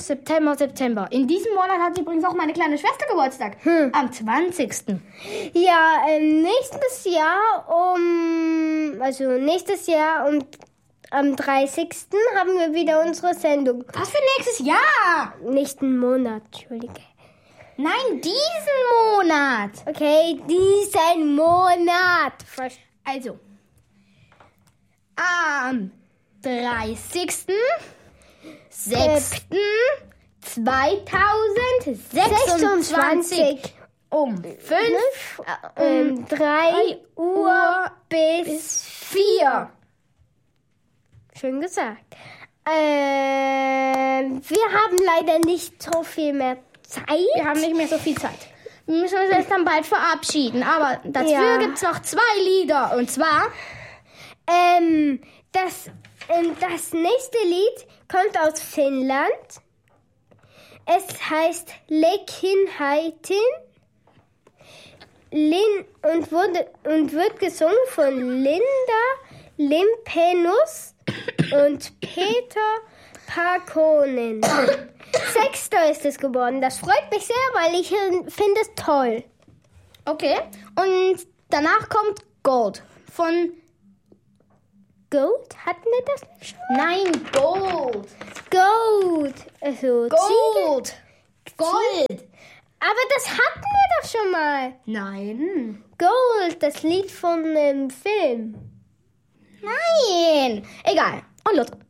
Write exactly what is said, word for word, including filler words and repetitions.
September, September. In diesem Monat hat übrigens auch meine kleine Schwester Geburtstag. Hm. Am zwanzigsten Ja, ähm, nächstes Jahr um, also nächstes Jahr um, am dreißigsten haben wir wieder unsere Sendung. Was für nächstes Jahr? Nächsten Monat, Entschuldige. Nein, diesen Monat. Okay, diesen Monat. Also, am dreißigsten sechsten zweitausendsechsundzwanzig um fünf, ähm, drei Uhr bis vier. Schön gesagt. Ähm, wir haben leider nicht so viel mehr Zeit. Wir haben nicht mehr so viel Zeit. Wir müssen uns jetzt dann bald verabschieden. Aber dafür Ja. gibt es noch zwei Lieder. Und zwar... Ähm, das, ähm, das nächste Lied kommt aus Finnland. Es heißt Lekinhaitin Lin und, wurde, und wird gesungen von Linda Limpenus und Peter Pakonen. Sechster ist es geworden. Das freut mich sehr, weil ich äh, finde es toll. Okay. Und danach kommt Gold von... Gold? Hatten wir das nicht schon? Nein, Gold. Gold. Also Gold. Ziegel. Gold. Aber das hatten wir doch schon mal. Nein. Gold, das Lied von dem Film. Nein. Egal. Und los.